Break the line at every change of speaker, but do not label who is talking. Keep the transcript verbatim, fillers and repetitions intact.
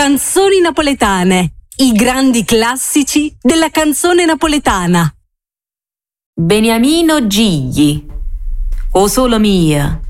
Canzoni napoletane, i grandi classici della canzone napoletana.
Beniamino Gigli, O solo mia,